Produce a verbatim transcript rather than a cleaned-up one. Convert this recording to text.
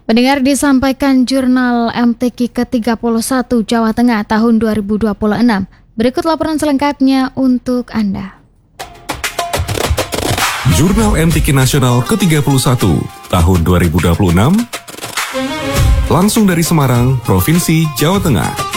Pendengar, disampaikan Jurnal M T Q ke tiga puluh satu Jawa Tengah tahun dua ribu dua puluh enam. Berikut laporan selengkapnya untuk Anda. Jurnal M T Q Nasional ke tiga puluh satu tahun dua ribu dua puluh enam, langsung dari Semarang, Provinsi Jawa Tengah.